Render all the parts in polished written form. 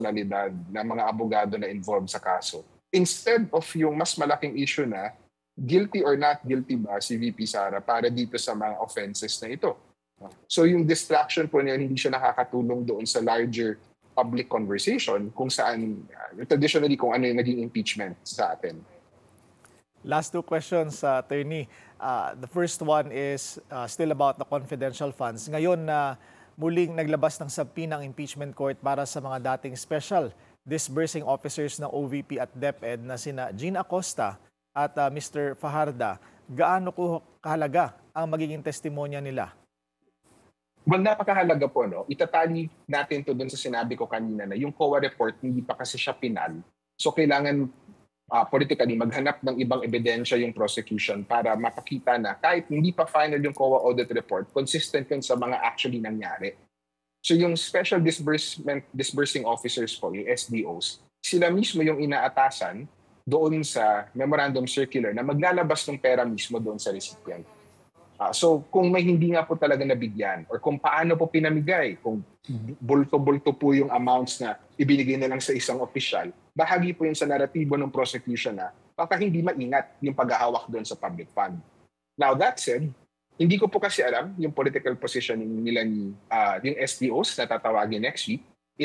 personalidad ng mga abogado na involved sa kaso. Instead of yung mas malaking issue na guilty or not guilty ba si VP Sara para dito sa mga offenses na ito. So yung distraction po niya hindi siya nakakatulong doon sa larger public conversation kung saan traditionally kung ano yung naging impeachment sa atin. Last two questions, Attorney. The first one is still about the confidential funds. Ngayon na muling naglabas ng subpoena ng impeachment court para sa mga dating special disbursing officers ng OVP at DepEd na sina Gene Acosta at Mr. Fajarda, gaano ko kahalaga ang magiging testimonya nila? Well, napakahalaga po, no? Itatali natin to dun sa sinabi ko kanina na yung COA report, hindi pa kasi siya pinal. So, kailangan politically maghanap ng ibang ebidensya yung prosecution para mapakita na kahit hindi pa final yung COA audit report, consistent yun sa mga actually nangyari. So, yung special disbursing officers po, yung SDOs, sila mismo yung inaatasan doon sa memorandum circular na maglalabas ng pera mismo doon sa recipient. So kung may hindi nga po talaga nabigyan or kung paano po pinamigay, kung bulto-bulto po yung amounts na ibinigay na lang sa isang opisyal, bahagi po yun sa naratibo ng prosecution na baka hindi maingat yung paghahawak doon sa public fund. Now that said, hindi ko po kasi alam yung political positioning nila ni yung SDOs na tatawagin next week.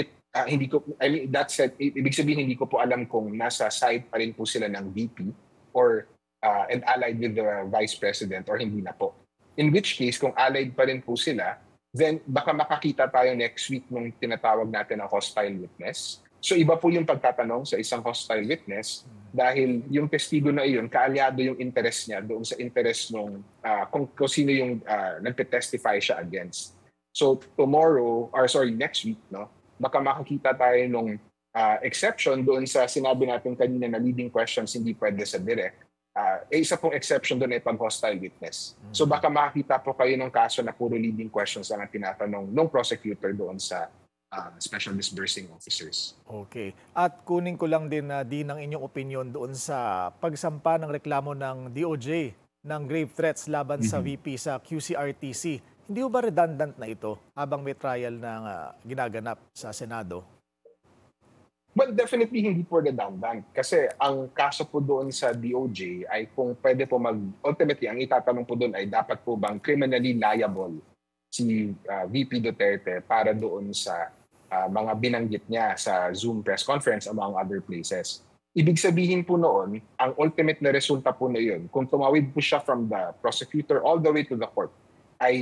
That said, ibig sabihin hindi ko po alam kung nasa side pa rin po sila ng VP or and allied with the Vice President or hindi na po. In which case, kung allied pa rin po sila, then baka makakita tayo next week nung tinatawag natin na hostile witness. So iba po yung pagtatanong sa isang hostile witness dahil yung testigo na iyon, kaalyado yung interest niya doon sa interest nung kung sino yung nagpe-testify siya against. So next week, no, baka makakita tayo nung exception doon sa sinabi natin kanina na leading questions hindi pwede sa direct. Isa pong exception doon ay pag-hostile witness. So baka makakita po kayo ng kaso na puro leading questions lang ang tinatanong ng prosecutor doon sa special disbursing officers. Okay. At kunin ko lang din ng inyong opinion doon sa pagsampa ng reklamo ng DOJ ng grave threats laban sa VP sa QCRTC. Hindi ba redundant na ito habang may trial na ginaganap sa Senado? Well, definitely hindi po redundant. Kasi ang kaso po doon sa DOJ ay kung pwede po ultimately, ang itatanong po doon ay dapat po bang criminally liable si VP Duterte para doon sa mga binanggit niya sa Zoom press conference among other places. Ibig sabihin po noon, ang ultimate na resulta po na yun, kung tumawid po siya from the prosecutor all the way to the court, ay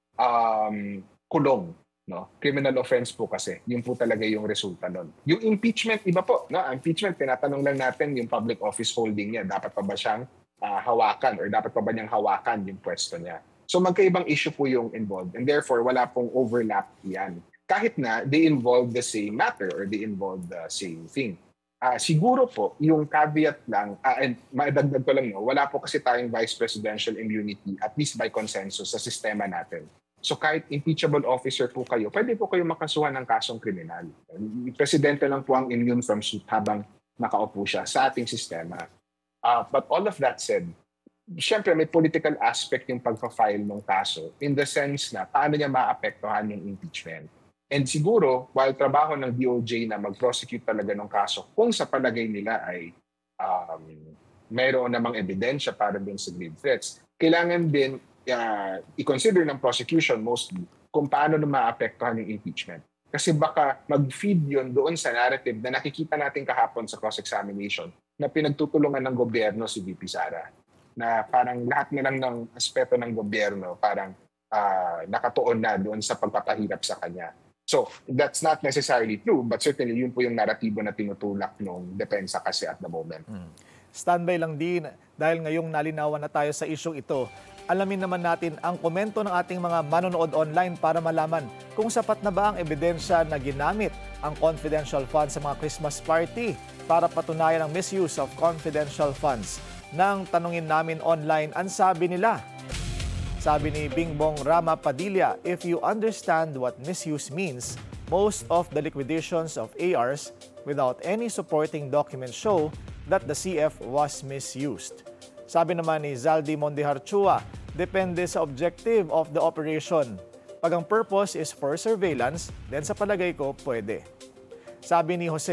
kulong. No? Criminal offense po kasi. Yun po talaga yung resulta nun. Yung impeachment, iba po. No? Impeachment, tinatanong lang natin yung public office holding niya. Dapat pa ba siyang hawakan or dapat pa ba niyang hawakan yung pwesto niya? So magkaibang issue po yung involved and therefore wala pong overlap yan. Kahit na they involve the same matter or they involve the same thing. Siguro po, yung caveat lang, and maidagdag ko lang, no, wala po kasi tayong vice presidential immunity at least by consensus sa sistema natin. So kahit impeachable officer po kayo, pwede po kayo makasuhan ng kasong kriminal. Presidente lang po ang immune from suit habang nakaupo siya sa ating sistema. But all of that said, syempre may political aspect yung pagpa-file ng kaso in the sense na paano niya maapektuhan yung impeachment. And siguro, while trabaho ng DOJ na mag-prosecute talaga ng kaso, kung sa palagay nila ay mayroon namang ebidensya para din sa grave threats, kailangan din i-consider ng prosecution mostly kung paano na maapektuhan yung impeachment. Kasi baka mag-feed yun doon sa narrative na nakikita natin kahapon sa cross-examination na pinagtutulungan ng gobyerno si VP Sara. Na parang lahat na lang ng aspeto ng gobyerno parang nakatuon na doon sa pagpapahirap sa kanya. So, that's not necessarily true, but certainly yun po yung naratibo na tinutulak ng depensa kasi at the moment. Standby lang din dahil ngayong nalinawan na tayo sa isyong ito. Alamin naman natin ang komento ng ating mga manonood online para malaman kung sapat na ba ang ebidensya na ginamit ang confidential funds sa mga Christmas party para patunayan ang misuse of confidential funds. Nang tanungin namin online, ang sabi nila. Sabi ni Bingbong Rama Padilla, if you understand what misuse means, most of the liquidations of ARs without any supporting documents show that the CF was misused. Sabi naman ni Zaldi Mondeharchua, depende sa objective of the operation. Pag ang purpose is for surveillance, then sa palagay ko, pwede. Sabi ni Jose